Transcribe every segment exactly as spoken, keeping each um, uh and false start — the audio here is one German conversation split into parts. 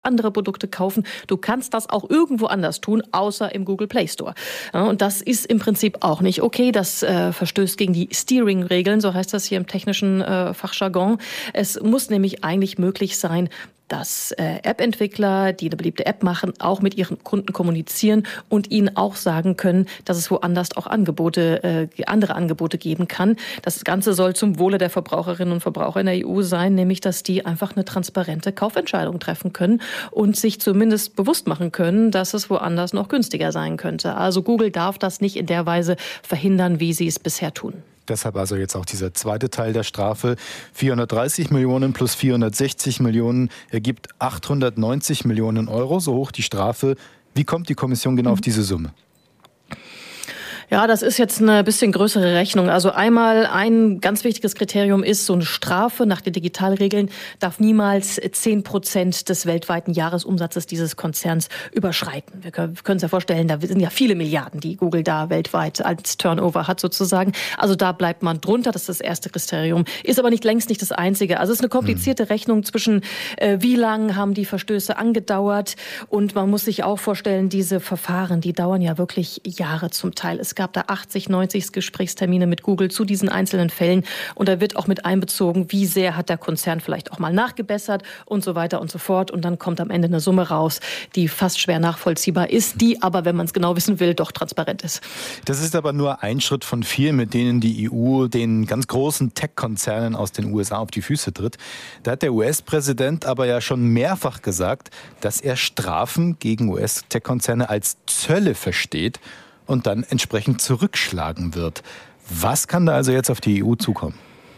andere Produkte kaufen. Du kannst das auch irgendwo anders tun, außer im Google Play Store. Ja, und das ist im Prinzip auch nicht okay. Das äh, verstößt gegen die Steering-Regeln, so heißt das hier im technischen äh, Fachjargon. Es muss nämlich eigentlich möglich sein, dass äh, App-Entwickler, die eine beliebte App machen, auch mit ihren Kunden kommunizieren und ihnen auch sagen können, dass es woanders auch Angebote, äh, andere Angebote geben kann. Das Ganze soll zum Wohle der Verbraucherinnen und Verbraucher in der E U sein, nämlich dass die einfach eine transparente Kaufentscheidung treffen können und sich zumindest bewusst machen können, dass es woanders noch günstiger sein könnte. Also Google darf das nicht in der Weise verhindern, wie sie es bisher tun. Deshalb also jetzt auch dieser zweite Teil der Strafe. vierhundertdreißig Millionen plus vierhundertsechzig Millionen ergibt achthundertneunzig Millionen Euro, so hoch die Strafe. Wie kommt die Kommission genau auf diese Summe? Ja, das ist jetzt eine bisschen größere Rechnung. Also einmal ein ganz wichtiges Kriterium ist, so eine Strafe nach den Digitalregeln darf niemals zehn Prozent des weltweiten Jahresumsatzes dieses Konzerns überschreiten. Wir können uns ja vorstellen, da sind ja viele Milliarden, die Google da weltweit als Turnover hat sozusagen. Also da bleibt man drunter, das ist das erste Kriterium. Ist aber nicht längst nicht das einzige. Also es ist eine komplizierte Rechnung zwischen, äh, wie lang haben die Verstöße angedauert, und man muss sich auch vorstellen, diese Verfahren, die dauern ja wirklich Jahre zum Teil. Es gab da achtzig, neunzig Gesprächstermine mit Google zu diesen einzelnen Fällen, und da wird auch mit einbezogen, wie sehr hat der Konzern vielleicht auch mal nachgebessert und so weiter und so fort, und dann kommt am Ende eine Summe raus, die fast schwer nachvollziehbar ist, die aber, wenn man es genau wissen will, doch transparent ist. Das ist aber nur ein Schritt von vielen, mit denen die E U den ganz großen Tech-Konzernen aus den U S A auf die Füße tritt. Da hat der U S-Präsident aber ja schon mehrfach gesagt, dass er Strafen gegen U S-Tech-Konzerne als Zölle versteht und dann entsprechend zurückschlagen wird. Was kann da also jetzt auf die E U zukommen?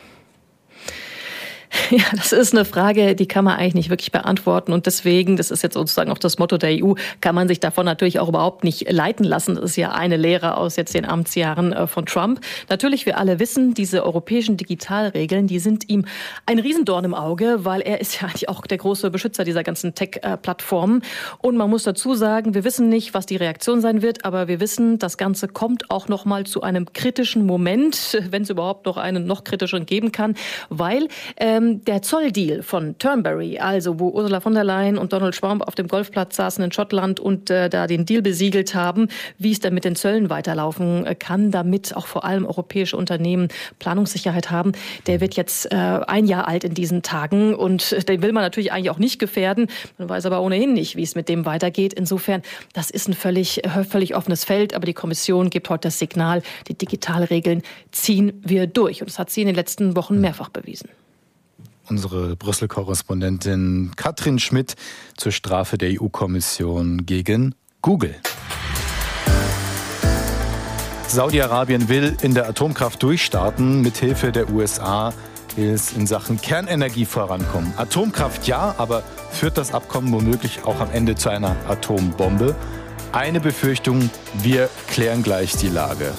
Ja, das ist eine Frage, die kann man eigentlich nicht wirklich beantworten, und deswegen, das ist jetzt sozusagen auch das Motto der E U, kann man sich davon natürlich auch überhaupt nicht leiten lassen. Das ist ja eine Lehre aus jetzt den Amtsjahren von Trump. Natürlich, wir alle wissen, diese europäischen Digitalregeln, die sind ihm ein Riesendorn im Auge, weil er ist ja eigentlich auch der große Beschützer dieser ganzen Tech-Plattformen. Und man muss dazu sagen, wir wissen nicht, was die Reaktion sein wird, aber wir wissen, das Ganze kommt auch noch mal zu einem kritischen Moment, wenn es überhaupt noch einen noch kritischeren geben kann, weil ähm, der Zolldeal von Turnberry, also wo Ursula von der Leyen und Donald Trump auf dem Golfplatz saßen in Schottland und äh, da den Deal besiegelt haben, wie es dann mit den Zöllen weiterlaufen kann, damit auch vor allem europäische Unternehmen Planungssicherheit haben, der wird jetzt äh, ein Jahr alt in diesen Tagen, und den will man natürlich eigentlich auch nicht gefährden. Man weiß aber ohnehin nicht, wie es mit dem weitergeht. Insofern, das ist ein völlig, völlig offenes Feld, aber die Kommission gibt heute das Signal, die Digitalregeln ziehen wir durch, und das hat sie in den letzten Wochen mehrfach bewiesen. Unsere Brüssel-Korrespondentin Katrin Schmidt zur Strafe der E U-Kommission gegen Google. Saudi-Arabien will in der Atomkraft durchstarten. Mithilfe der U S A will es in Sachen Kernenergie vorankommen. Atomkraft ja, aber führt das Abkommen womöglich auch am Ende zu einer Atombombe? Eine Befürchtung, wir klären gleich die Lage.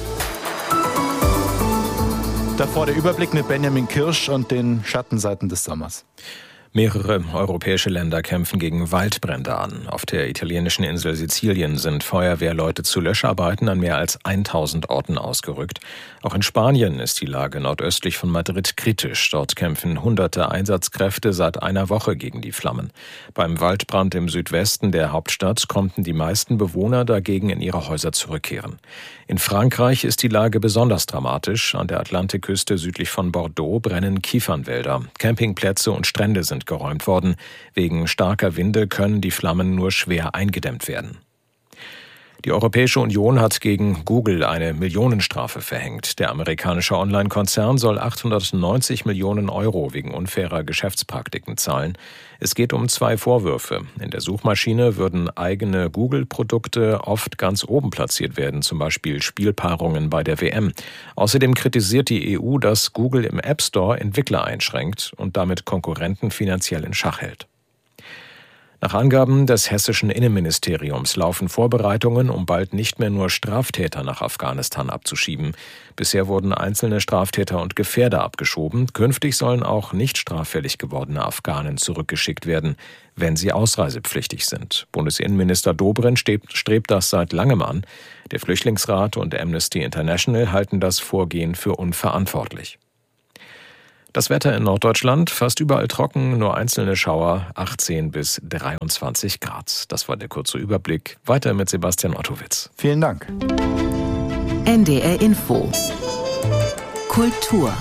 Davor der Überblick mit Benjamin Kirsch und den Schattenseiten des Sommers. Mehrere europäische Länder kämpfen gegen Waldbrände an. Auf der italienischen Insel Sizilien sind Feuerwehrleute zu Löscharbeiten an mehr als tausend Orten ausgerückt. Auch in Spanien ist die Lage nordöstlich von Madrid kritisch. Dort kämpfen hunderte Einsatzkräfte seit einer Woche gegen die Flammen. Beim Waldbrand im Südwesten der Hauptstadt konnten die meisten Bewohner dagegen in ihre Häuser zurückkehren. In Frankreich ist die Lage besonders dramatisch. An der Atlantikküste südlich von Bordeaux brennen Kiefernwälder. Campingplätze und Strände sind geräumt worden. Wegen starker Winde können die Flammen nur schwer eingedämmt werden. Die Europäische Union hat gegen Google eine Millionenstrafe verhängt. Der amerikanische Online-Konzern soll achthundertneunzig Millionen Euro wegen unfairer Geschäftspraktiken zahlen. Es geht um zwei Vorwürfe. In der Suchmaschine würden eigene Google-Produkte oft ganz oben platziert werden, zum Beispiel Spielpaarungen bei der W M. Außerdem kritisiert die E U, dass Google im App Store Entwickler einschränkt und damit Konkurrenten finanziell in Schach hält. Nach Angaben des hessischen Innenministeriums laufen Vorbereitungen, um bald nicht mehr nur Straftäter nach Afghanistan abzuschieben. Bisher wurden einzelne Straftäter und Gefährder abgeschoben. Künftig sollen auch nicht straffällig gewordene Afghanen zurückgeschickt werden, wenn sie ausreisepflichtig sind. Bundesinnenminister Dobrindt strebt, strebt das seit langem an. Der Flüchtlingsrat und Amnesty International halten das Vorgehen für unverantwortlich. Das Wetter in Norddeutschland, fast überall trocken, nur einzelne Schauer, achtzehn bis dreiundzwanzig Grad. Das war der kurze Überblick. Weiter mit Sebastian Ottowitz. Vielen Dank. N D R Info. Kultur.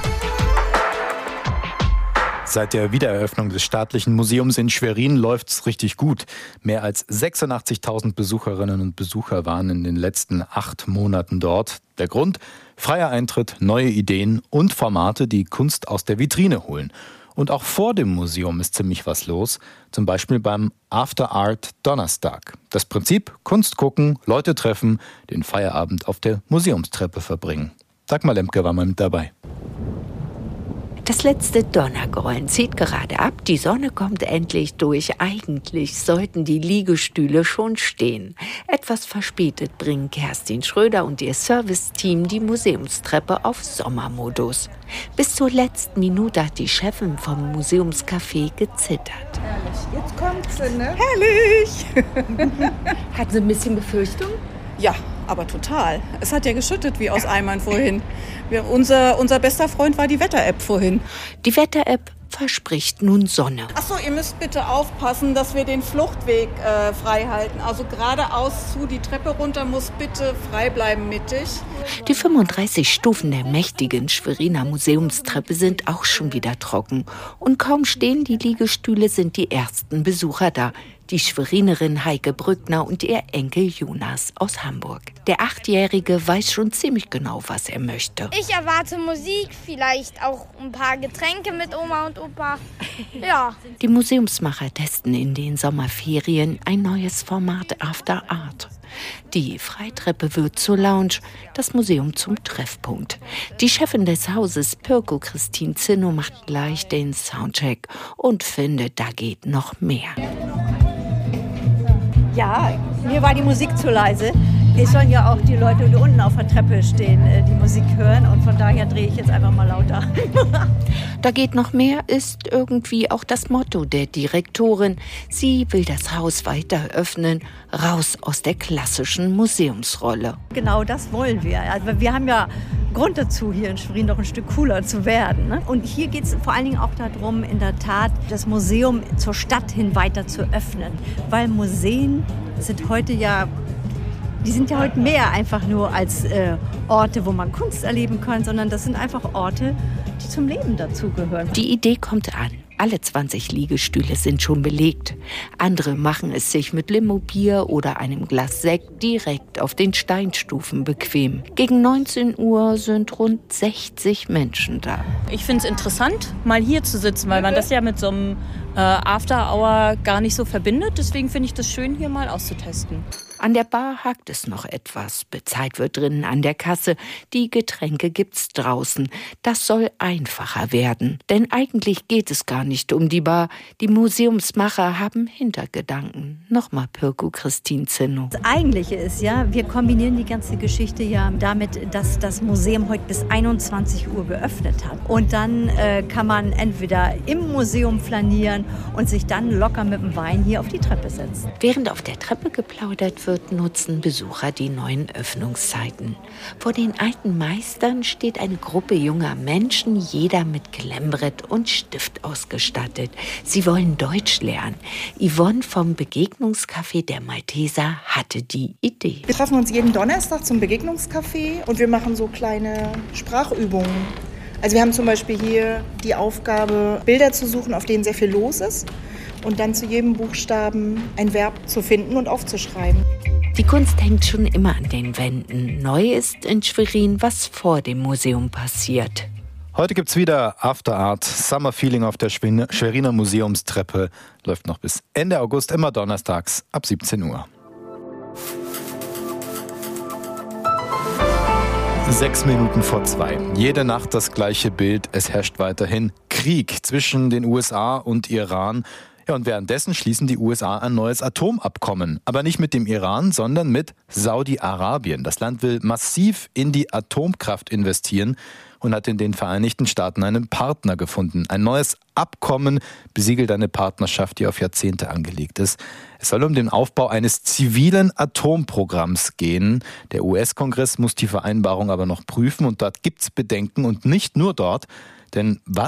Seit der Wiedereröffnung des Staatlichen Museums in Schwerin läuft's richtig gut. Mehr als sechsundachtzigtausend Besucherinnen und Besucher waren in den letzten acht Monaten dort. Der Grund? Freier Eintritt, neue Ideen und Formate, die Kunst aus der Vitrine holen. Und auch vor dem Museum ist ziemlich was los. Zum Beispiel beim After Art Donnerstag. Das Prinzip: Kunst gucken, Leute treffen, den Feierabend auf der Museumstreppe verbringen. Dagmar Lemke war mal mit dabei. Das letzte Donnergrollen zieht gerade ab. Die Sonne kommt endlich durch. Eigentlich sollten die Liegestühle schon stehen. Etwas verspätet bringen Kerstin Schröder und ihr Serviceteam die Museumstreppe auf Sommermodus. Bis zur letzten Minute hat die Chefin vom Museumscafé gezittert. Herrlich. Jetzt kommt sie, ne? Herrlich! Hat sie ein bisschen Befürchtung? Ja, aber total. Es hat ja geschüttet wie aus Eimern vorhin. Wir, unser, unser bester Freund war die Wetter-App vorhin. Die Wetter-App verspricht nun Sonne. Ach so, ihr müsst bitte aufpassen, dass wir den Fluchtweg äh, frei halten. Also geradeaus zu, die Treppe runter muss bitte frei bleiben mittig. Die fünfunddreißig Stufen der mächtigen Schweriner Museumstreppe sind auch schon wieder trocken. Und kaum stehen die Liegestühle, sind die ersten Besucher da. Die Schwerinerin Heike Brückner und ihr Enkel Jonas aus Hamburg. Der Achtjährige weiß schon ziemlich genau, was er möchte. Ich erwarte Musik, vielleicht auch ein paar Getränke mit Oma und Opa. Ja. Die Museumsmacher testen in den Sommerferien ein neues Format After Art. Die Freitreppe wird zur Lounge, das Museum zum Treffpunkt. Die Chefin des Hauses, Pirko Christine Zinno, macht gleich den Soundcheck und findet, da geht noch mehr. Ja, mir war die Musik zu leise. Es sollen ja auch die Leute, die unten auf der Treppe stehen, die Musik hören. Und von daher drehe ich jetzt einfach mal lauter. Da geht noch mehr ist irgendwie auch das Motto der Direktorin. Sie will das Haus weiter öffnen, raus aus der klassischen Museumsrolle. Genau das wollen wir. Also wir haben ja Grund dazu, hier in Schwerin noch ein Stück cooler zu werden. Ne? Und hier geht es vor allen Dingen auch darum, in der Tat das Museum zur Stadt hin weiter zu öffnen. Weil Museen sind heute ja, die sind ja heute mehr einfach nur als äh, Orte, wo man Kunst erleben kann, sondern das sind einfach Orte, die zum Leben dazugehören. Die Idee kommt an. Alle zwanzig Liegestühle sind schon belegt. Andere machen es sich mit Limo-Bier oder einem Glas Sekt direkt auf den Steinstufen bequem. Gegen neunzehn Uhr sind rund sechzig Menschen da. Ich finde es interessant, mal hier zu sitzen, weil man das ja mit so einem äh, After-Hour gar nicht so verbindet. Deswegen finde ich das schön, hier mal auszutesten. An der Bar hakt es noch etwas. Bezahlt wird drinnen an der Kasse. Die Getränke gibt's draußen. Das soll einfacher werden. Denn eigentlich geht es gar nicht um die Bar. Die Museumsmacher haben Hintergedanken. Nochmal Pirko Christine Zinno. Das Eigentliche ist ja, wir kombinieren die ganze Geschichte ja damit, dass das Museum heute bis einundzwanzig Uhr geöffnet hat. Und dann äh, kann man entweder im Museum flanieren und sich dann locker mit dem Wein hier auf die Treppe setzen. Während auf der Treppe geplaudert wird, nutzen Besucher die neuen Öffnungszeiten. Vor den alten Meistern steht eine Gruppe junger Menschen, jeder mit Klemmbrett und Stift ausgestattet. Sie wollen Deutsch lernen. Yvonne vom Begegnungscafé der Malteser hatte die Idee. Wir treffen uns jeden Donnerstag zum Begegnungscafé und wir machen so kleine Sprachübungen. Also wir haben zum Beispiel hier die Aufgabe, Bilder zu suchen, auf denen sehr viel los ist. Und dann zu jedem Buchstaben ein Verb zu finden und aufzuschreiben. Die Kunst hängt schon immer an den Wänden. Neu ist in Schwerin, was vor dem Museum passiert. Heute gibt's wieder After Art, Summer Feeling auf der Schweriner Museumstreppe. Läuft noch bis Ende August, immer donnerstags ab siebzehn Uhr. Sechs Minuten vor zwei. Jede Nacht das gleiche Bild. Es herrscht weiterhin Krieg zwischen den U S A und Iran. Ja, und währenddessen schließen die U S A ein neues Atomabkommen. Aber nicht mit dem Iran, sondern mit Saudi-Arabien. Das Land will massiv in die Atomkraft investieren und hat in den Vereinigten Staaten einen Partner gefunden. Ein neues Abkommen besiegelt eine Partnerschaft, die auf Jahrzehnte angelegt ist. Es soll um den Aufbau eines zivilen Atomprogramms gehen. Der U S-Kongress muss die Vereinbarung aber noch prüfen und dort gibt's Bedenken und nicht nur dort. Denn was,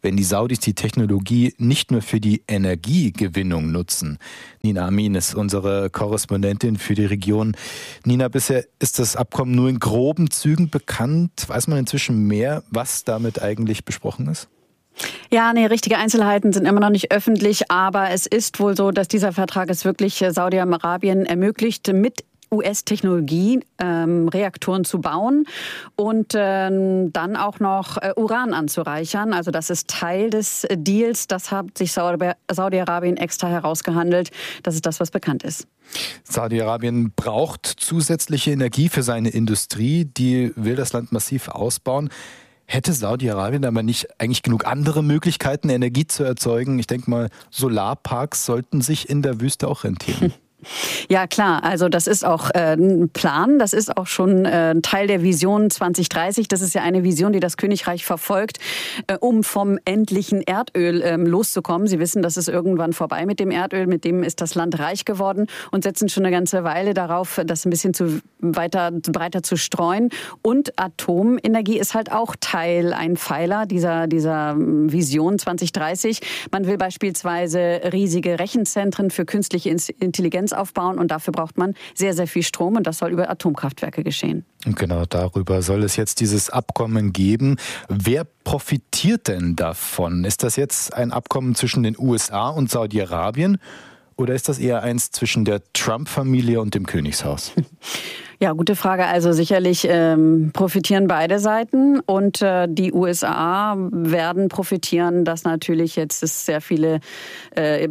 wenn die Saudis die Technologie nicht nur für die Energiegewinnung nutzen. Nina Amin ist unsere Korrespondentin für die Region. Nina, bisher ist das Abkommen nur in groben Zügen bekannt. Weiß man inzwischen mehr, was damit eigentlich besprochen ist? Ja, nee, richtige Einzelheiten sind immer noch nicht öffentlich, aber es ist wohl so, dass dieser Vertrag es wirklich Saudi-Arabien ermöglicht, mit U S-Technologie ähm, Reaktoren zu bauen und ähm, dann auch noch äh, Uran anzureichern. Also das ist Teil des Deals. Das hat sich Saudi-Arabien extra herausgehandelt. Das ist das, was bekannt ist. Saudi-Arabien braucht zusätzliche Energie für seine Industrie. Die will das Land massiv ausbauen. Hätte Saudi-Arabien aber nicht eigentlich genug andere Möglichkeiten, Energie zu erzeugen? Ich denke mal, Solarparks sollten sich in der Wüste auch rentieren. Ja, klar. Also das ist auch äh, ein Plan. Das ist auch schon äh, Teil der Vision zwanzig dreißig. Das ist ja eine Vision, die das Königreich verfolgt, äh, um vom endlichen Erdöl äh, loszukommen. Sie wissen, das ist irgendwann vorbei mit dem Erdöl. Mit dem ist das Land reich geworden und setzen schon eine ganze Weile darauf, das ein bisschen zu weiter, breiter zu streuen. Und Atomenergie ist halt auch Teil, ein Pfeiler dieser, dieser Vision zwanzig dreißig. Man will beispielsweise riesige Rechenzentren für künstliche Intelligenz aufbauen und dafür braucht man sehr, sehr viel Strom und das soll über Atomkraftwerke geschehen. Und genau darüber soll es jetzt dieses Abkommen geben. Wer profitiert denn davon? Ist das jetzt ein Abkommen zwischen den U S A und Saudi-Arabien oder ist das eher eins zwischen der Trump-Familie und dem Königshaus? Ja, gute Frage. Also sicherlich ähm, profitieren beide Seiten und äh, die U S A werden profitieren, dass natürlich jetzt es sehr viele äh,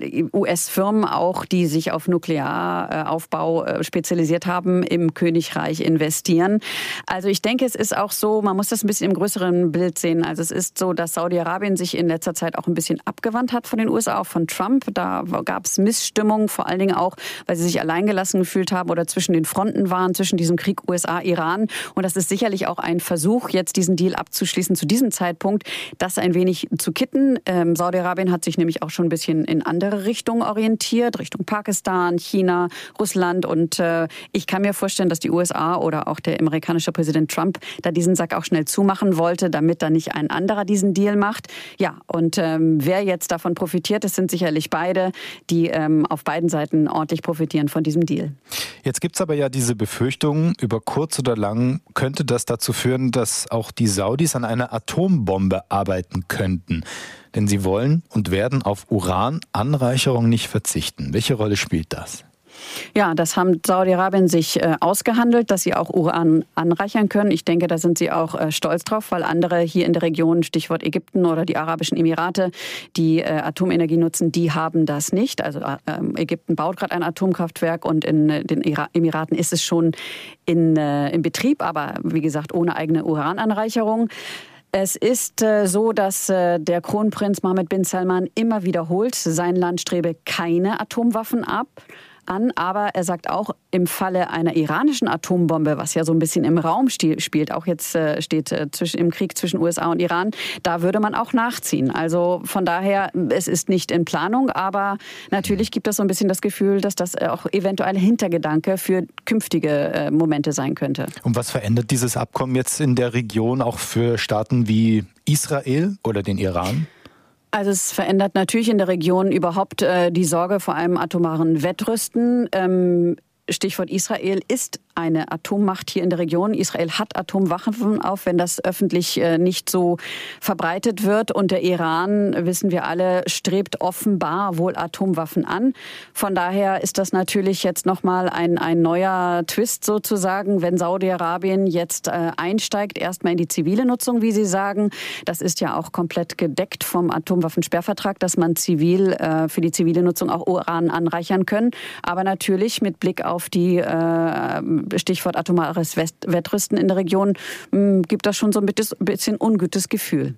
U S-Firmen auch, die sich auf Nuklearaufbau äh, spezialisiert haben, im Königreich investieren. Also ich denke, es ist auch so, man muss das ein bisschen im größeren Bild sehen. Also es ist so, dass Saudi-Arabien sich in letzter Zeit auch ein bisschen abgewandt hat von den U S A, auch von Trump. Da gab es Missstimmung, vor allen Dingen auch, weil sie sich alleingelassen gefühlt haben oder zwischen den Fronten waren, zwischen diesem Krieg U S A-Iran. Und das ist sicherlich auch ein Versuch, jetzt diesen Deal abzuschließen zu diesem Zeitpunkt, das ein wenig zu kitten. Ähm, Saudi-Arabien hat sich nämlich auch schon ein bisschen in andere Richtungen orientiert, Richtung Pakistan, China, Russland. Und äh, ich kann mir vorstellen, dass die U S A oder auch der amerikanische Präsident Trump da diesen Sack auch schnell zumachen wollte, damit dann nicht ein anderer diesen Deal macht. Ja, und ähm, wer jetzt davon profitiert, das sind sicherlich beide, die ähm, auf beiden Seiten ordentlich profitieren von diesem Deal. Jetzt gibt es aber ja diese Befürchtung, über kurz oder lang könnte das dazu führen, dass auch die Saudis an einer Atombombe arbeiten könnten. Denn sie wollen und werden auf Urananreicherung nicht verzichten. Welche Rolle spielt das? Ja, das haben Saudi-Arabien sich äh, ausgehandelt, dass sie auch Uran anreichern können. Ich denke, da sind sie auch äh, stolz drauf, weil andere hier in der Region, Stichwort Ägypten oder die Arabischen Emirate, die äh, Atomenergie nutzen, die haben das nicht. Also äh, Ägypten baut gerade ein Atomkraftwerk und in äh, den Emiraten ist es schon in, äh, in Betrieb, aber wie gesagt ohne eigene Urananreicherung. Es ist äh, so, dass äh, der Kronprinz Mohammed bin Salman immer wiederholt, sein Land strebe keine Atomwaffen ab. An, aber er sagt auch, im Falle einer iranischen Atombombe, was ja so ein bisschen im Raum spielt, auch jetzt äh, steht äh, zwischen, im Krieg zwischen U S A und Iran, da würde man auch nachziehen. Also von daher, es ist nicht in Planung, aber natürlich gibt es so ein bisschen das Gefühl, dass das auch eventuell ein Hintergedanke für künftige äh, Momente sein könnte. Und was verändert dieses Abkommen jetzt in der Region auch für Staaten wie Israel oder den Iran? Also es verändert natürlich in der Region überhaupt äh, die Sorge vor einem atomaren Wettrüsten. Ähm, Stichwort Israel ist eine Atommacht hier in der Region. Israel hat Atomwaffen auf, wenn das öffentlich äh, nicht so verbreitet wird. Und der Iran, wissen wir alle, strebt offenbar wohl Atomwaffen an. Von daher ist das natürlich jetzt nochmal ein, ein neuer Twist sozusagen, wenn Saudi-Arabien jetzt äh, einsteigt, erstmal in die zivile Nutzung, wie Sie sagen. Das ist ja auch komplett gedeckt vom Atomwaffensperrvertrag, dass man zivil äh, für die zivile Nutzung auch Uran anreichern können. Aber natürlich mit Blick auf die äh, Stichwort atomares Wettrüsten in der Region, gibt das schon so ein bisschen ungutes Gefühl.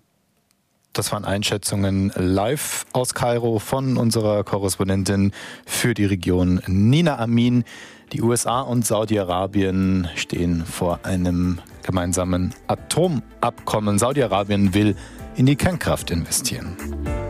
Das waren Einschätzungen live aus Kairo von unserer Korrespondentin für die Region Nina Amin. Die U S A und Saudi-Arabien stehen vor einem gemeinsamen Atomabkommen. Saudi-Arabien will in die Kernkraft investieren.